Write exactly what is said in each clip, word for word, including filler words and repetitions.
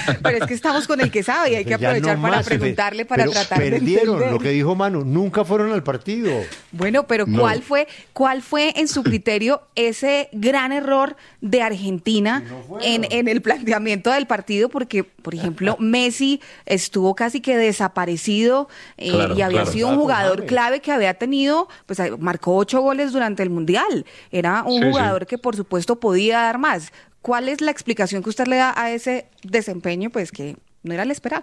Pero es que estamos con el que sabe y hay que Ya aprovechar no para más, preguntarle, para pero tratar de perdieron, entender. lo que dijo Manu, nunca fueron al partido. Bueno, pero No. ¿cuál fue, cuál fue en su criterio ese gran error de Argentina no fueron. en, en el planteamiento del partido? Porque, por ejemplo, Messi estuvo casi que desaparecido eh, Claro, y había claro. sido un Estaba con jugador James. clave que había tenido, pues eh, marcó ocho goles durante el Mundial. Era un Sí, sí. jugador que, por supuesto, podía dar más. ¿Cuál es la explicación que usted le da a ese desempeño? Pues que no era el esperado.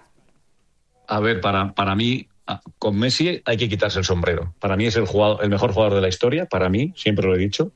A ver, para, para mí, a- con Messi hay que quitarse el sombrero. Para mí es el, jugador, el mejor jugador de la historia, para mí, siempre lo he dicho.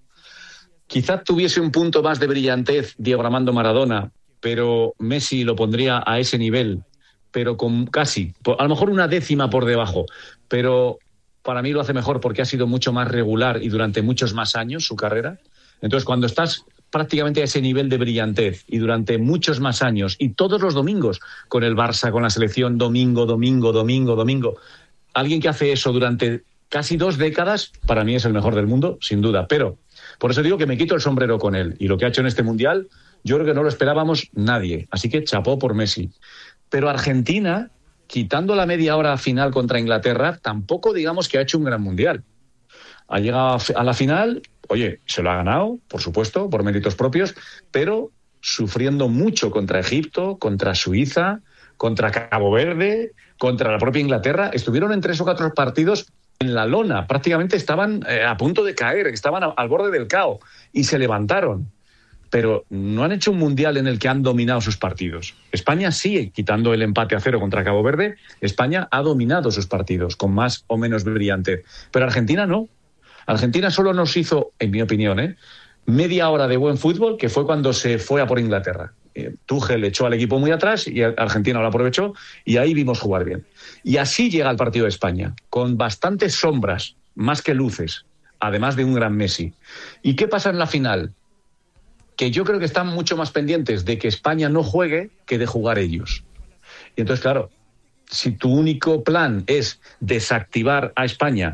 Quizá tuviese un punto más de brillantez Diego Armando Maradona, pero Messi lo pondría a ese nivel, pero con casi, po- a lo mejor una décima por debajo, pero para mí lo hace mejor porque ha sido mucho más regular y durante muchos más años su carrera. Entonces, cuando estás prácticamente a ese nivel de brillantez y durante muchos más años y todos los domingos con el Barça, con la selección, domingo, domingo, domingo, domingo, alguien que hace eso durante casi dos décadas, para mí es el mejor del mundo, sin duda. Pero por eso digo que me quito el sombrero con él. Y lo que ha hecho en este Mundial, yo creo que no lo esperábamos nadie. Así que chapó por Messi. Pero Argentina, quitando la media hora final contra Inglaterra, tampoco digamos que ha hecho un gran Mundial. Ha llegado a la final, oye, se lo ha ganado, por supuesto, por méritos propios, pero sufriendo mucho contra Egipto, contra Suiza, contra Cabo Verde, contra la propia Inglaterra. Estuvieron en tres o cuatro partidos en la lona, prácticamente estaban eh, a punto de caer, estaban a, al borde del caos y se levantaron. Pero no han hecho un mundial en el que han dominado sus partidos. España sí, quitando el empate a cero contra Cabo Verde, España ha dominado sus partidos con más o menos brillantez. Pero Argentina no. Argentina solo nos hizo, en mi opinión, ¿eh? media hora de buen fútbol, que fue cuando se fue a por Inglaterra. Eh, Tuchel echó al equipo muy atrás y Argentina lo aprovechó y ahí vimos jugar bien. Y así llega el partido de España, con bastantes sombras, más que luces, además de un gran Messi. ¿Y qué pasa en la final? Que yo creo que están mucho más pendientes de que España no juegue que de jugar ellos. Y entonces, claro, si tu único plan es desactivar a España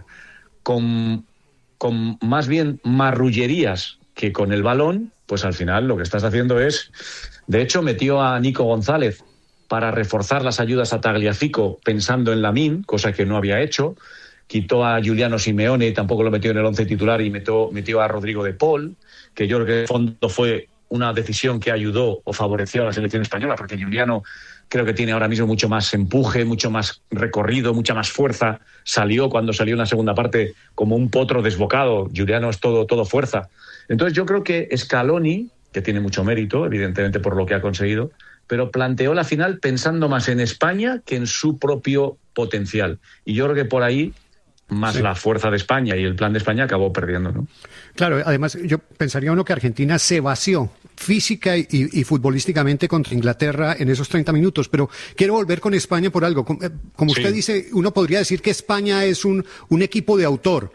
con, con más bien marrullerías que con el balón, pues al final lo que estás haciendo es... De hecho, metió a Nico González para reforzar las ayudas a Tagliafico pensando en Lamine, cosa que no había hecho. Quitó a Giuliano Simeone y tampoco lo metió en el once titular y metió, metió a Rodrigo de Paul, que yo creo que en el fondo fue una decisión que ayudó o favoreció a la selección española, porque Giuliano creo que tiene ahora mismo mucho más empuje, mucho más recorrido, mucha más fuerza. Salió cuando salió en la segunda parte como un potro desbocado. Giuliano es todo, todo fuerza. Entonces yo creo que Scaloni, que tiene mucho mérito, evidentemente por lo que ha conseguido, pero planteó la final pensando más en España que en su propio potencial. Y yo creo que por ahí, más Sí. la fuerza de España y el plan de España, acabó perdiendo, ¿no? Claro, además yo pensaría uno que Argentina se vació física y, y futbolísticamente contra Inglaterra en esos treinta minutos, pero quiero volver con España por algo. Como, como Sí. usted dice, uno podría decir que España es un, un equipo de autor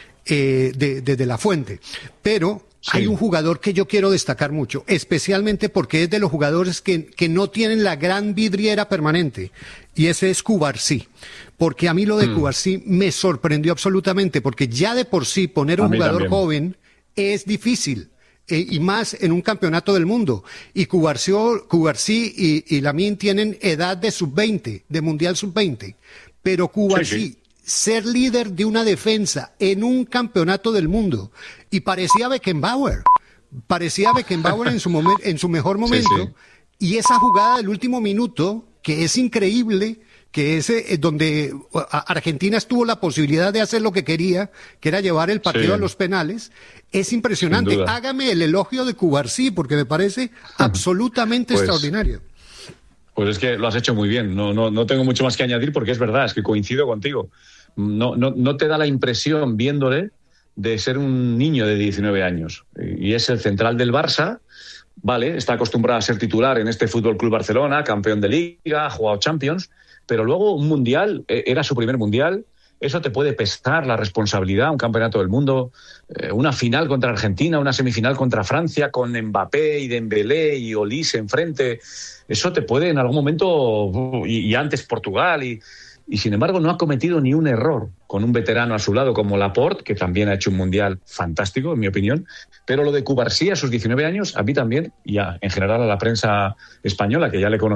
eh, de, de, de la fuente, pero Sí. hay un jugador que yo quiero destacar mucho, especialmente porque es de los jugadores que, que no tienen la gran vidriera permanente, y ese es Cubarsí. Porque a mí lo de Mm. Cubarsí me sorprendió absolutamente, porque ya de por sí poner A un mí jugador también. joven es difícil. eh, y más en un campeonato del mundo. Y Cubarsí, Cubarsí y, y Lamine tienen edad de sub veinte, de mundial sub veinte. Pero Cubarsí, Sí, sí. ser líder de una defensa en un campeonato del mundo, y parecía Beckenbauer, parecía Beckenbauer en su momen- en su mejor momento, Sí, sí. y esa jugada del último minuto, que es increíble, que es eh, donde a- Argentina tuvo la posibilidad de hacer lo que quería, que era llevar el partido Sí. a los penales, es impresionante. Sin duda. Hágame el elogio de Cubarsí, porque me parece absolutamente Pues- extraordinario. Pues es que lo has hecho muy bien. No, no, no tengo mucho más que añadir porque es verdad, es que coincido contigo. No, no, no te da la impresión, viéndole, de ser un niño de diecinueve años. Y es el central del Barça, vale, está acostumbrado a ser titular en este Fútbol Club Barcelona, campeón de Liga, ha jugado Champions, pero luego un mundial, eh, era su primer mundial. Eso te puede pesar la responsabilidad, un campeonato del mundo, eh, una final contra Argentina, una semifinal contra Francia, con Mbappé y Dembélé y Olise enfrente. Eso te puede en algún momento, uh, y, y antes Portugal, y, y sin embargo no ha cometido ni un error con un veterano a su lado como Laporte, que también ha hecho un mundial fantástico, en mi opinión. Pero lo de Cubarsí a sus diecinueve años, a mí también, y a, en general a la prensa española, que ya le conocía,